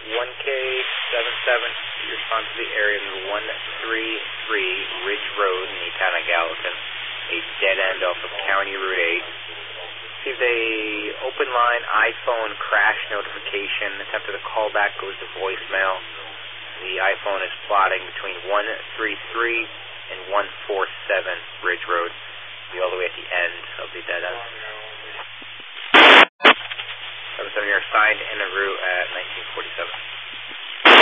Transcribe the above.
1K77, you respond to the area of 133 Ridge Road in the town of Gallatin, a dead end off of County Route 8. Received a open line iPhone crash notification. Attempted a callback, goes to voicemail. The iPhone is plotting between 133 and 147 Ridge Road. Be all the way at the end of the dead end. 77, you're assigned en route